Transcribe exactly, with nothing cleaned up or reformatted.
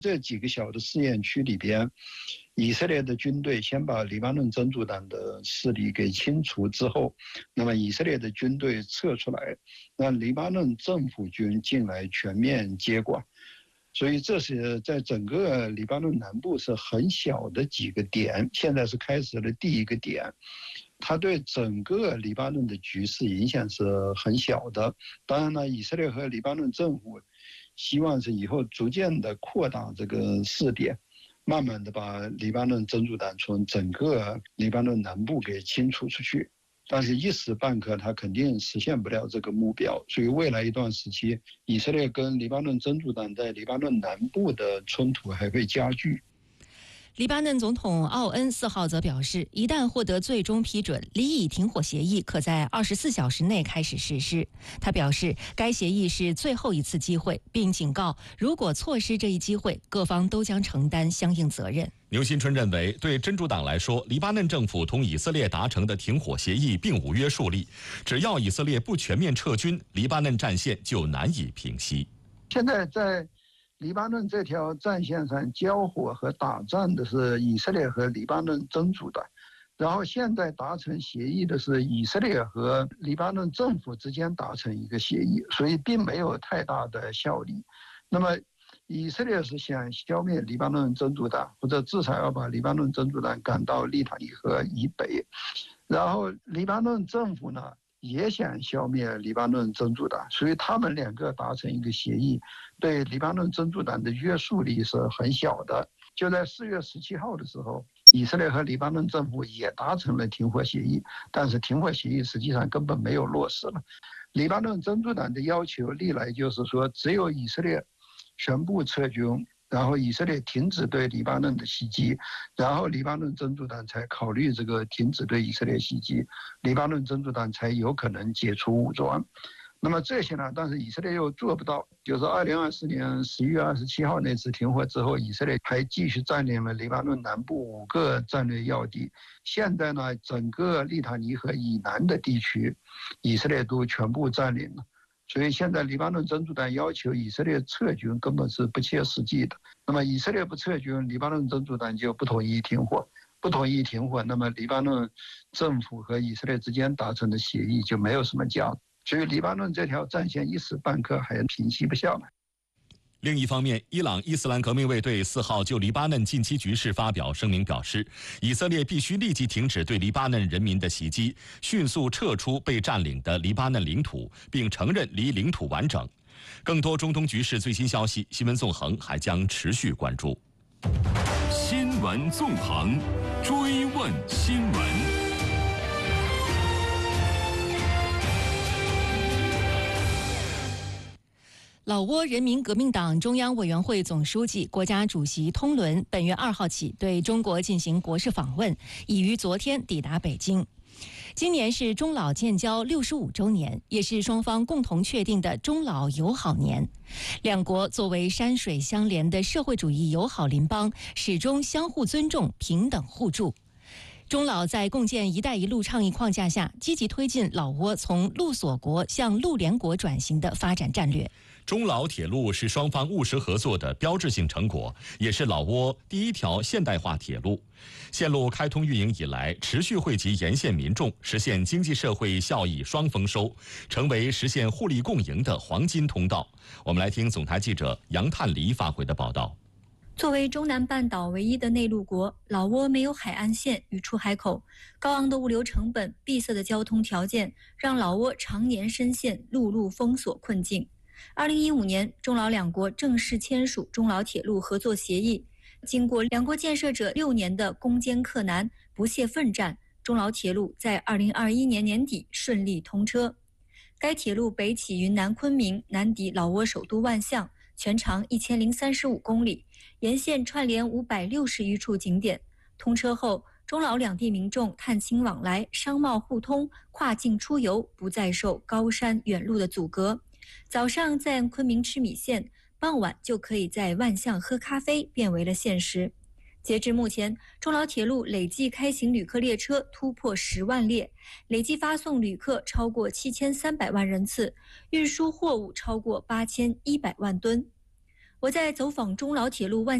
这几个小的试验区里边，以色列的军队先把黎巴嫩真主党的势力给清除之后，那么以色列的军队撤出来，让黎巴嫩政府军进来全面接管。所以这是在整个黎巴嫩南部是很小的几个点，现在是开始了第一个点，它对整个黎巴嫩的局势影响是很小的。当然了，以色列和黎巴嫩政府希望是以后逐渐的扩大这个试点，慢慢的把黎巴嫩真主党从整个黎巴嫩南部给清除出去。但是一时半刻他肯定实现不了这个目标，所以未来一段时期，以色列跟黎巴嫩真主党在黎巴嫩南部的冲突还会加剧。 黎巴嫩总统奥恩四号则表示，一旦获得最终批准，黎以停火协议可在二十四小时内开始实施。他表示，该协议是最后一次机会，并警告，如果错失这一机会，各方都将承担相应责任。 牛新春认为，对真主党来说，黎巴嫩政府同以色列达成的停火协议并无约束力，只要以色列不全面撤军，黎巴嫩战线就难以平息。 现在在黎巴嫩这条战线上交火和打仗的是以色列和黎巴嫩真主党，然后现在达成协议的是以色列和黎巴嫩政府之间达成一个协议，所以并没有太大的效力。那么以色列是想消灭黎巴嫩真主党，或者至少要把黎巴嫩真主党赶到利塔尼河以北，然后黎巴嫩政府呢也想消灭黎巴嫩真主党，所以他们两个达成一个协议，对黎巴嫩真主党的约束力是很小的。就在四月十七号的时候，以色列和黎巴嫩政府也达成了停火协议，但是停火协议实际上根本没有落实了。黎巴嫩真主党的要求历来就是说，只有以色列全部撤军，然后以色列停止对黎巴嫩的袭击，然后黎巴嫩真主党才考虑这个停止对以色列袭击，黎巴嫩真主党才有可能解除武装。那么这些呢，但是以色列又做不到。就是二零二四年十一月二十七号那次停火之后，以色列还继续占领了黎巴嫩南部五个战略要地。现在呢，整个利塔尼河以南的地区，以色列都全部占领了。所以现在黎巴嫩真主党要求以色列撤军根本是不切实际的。那么以色列不撤军，黎巴嫩真主党就不同意停火，不同意停火，那么黎巴嫩政府和以色列之间达成的协议就没有什么价值。所以黎巴嫩这条战线一时半刻还平息不下来。 另一方面，伊朗伊斯兰革命卫队四号就黎巴嫩近期局势发表声明，表示以色列必须立即停止对黎巴嫩人民的袭击，迅速撤出被占领的黎巴嫩领土，并承认黎领土完整。更多中东局势最新消息，新闻纵横还将持续关注。 新闻纵横，追问新闻。 老挝人民革命党中央委员会总书记、国家主席通伦本月二号起对中国进行国事访问，已于昨天抵达北京。今年是中老建交六十五周年，也是双方共同确定的中老友好年。两国作为山水相连的社会主义友好邻邦，始终相互尊重、平等互助。中老在共建“一带一路”倡议框架下，积极推进老挝从陆锁国向陆联国转型的发展战略。 中老铁路是双方务实合作的标志性成果，也是老挝第一条现代化铁路。线路开通运营以来，持续惠及沿线民众，实现经济社会效益双丰收，成为实现互利共赢的黄金通道。我们来听总台记者杨探黎发回的报道。 作为中南半岛唯一的内陆国，老挝没有海岸线与出海口，高昂的物流成本、闭塞的交通条件，让老挝常年深陷陆路封锁困境。二零一五年，中老两国正式签署中老铁路合作协议。经过两国建设者六年的攻坚克难、不懈奋战，中老铁路在二零二一年年底顺利通车。该铁路北起云南昆明，南抵老挝首都万象，全长一千零三十五公里，沿线串联五百六十余处景点。通车后，中老两地民众探亲往来、商贸互通、跨境出游不再受高山远路的阻隔。早上在昆明吃米线，傍晚就可以在万象喝咖啡，变为了现实。截至目前，中老铁路累计开行旅客列车突破十万列，累计发送旅客超过七千三百万人次，运输货物超过八千一百万吨。 我在走访中老铁路万